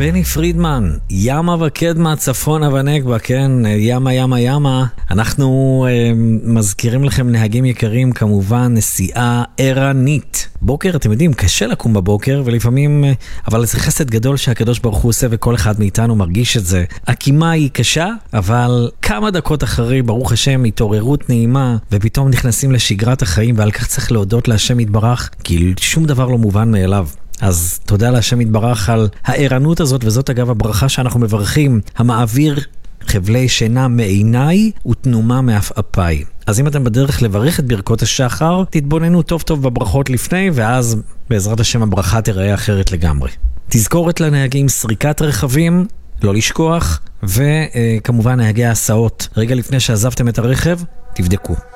בני פרידמן, ימה וקדמה, צפונה ונגבה, כן, ימה ימה ימה. אנחנו מזכירים לכם נהגים יקרים, כמובן נסיעה ערנית. בוקר, אתם יודעים, קשה לקום בבוקר, ולפעמים, אבל זה חסד גדול שהקדוש ברוך הוא עושה, וכל אחד מאיתנו מרגיש את זה. הקימה היא קשה, אבל כמה דקות אחרי, ברוך השם, התעוררות נעימה, ופתאום נכנסים לשגרת החיים, ועל כך צריך להודות להשם יתברך, כי שום דבר לא מובן מאליו. אז תודה להשם יתברך על הערנות הזאת, וזאת אגב הברכה שאנחנו מברכים, המעביר חבלי שינה מעיניי ותנומה מעפעפיי. אז אם אתם בדרך לברך את ברכות השחר, תתבוננו טוב טוב בברכות לפני, ואז בעזרת השם הברכה תראה אחרת לגמרי. תזכורת לנהגים, סריקת רכבים, לא לשכוח, וכמובן נהגי ההסעות. רגע לפני שעזבתם את הרכב, תבדקו.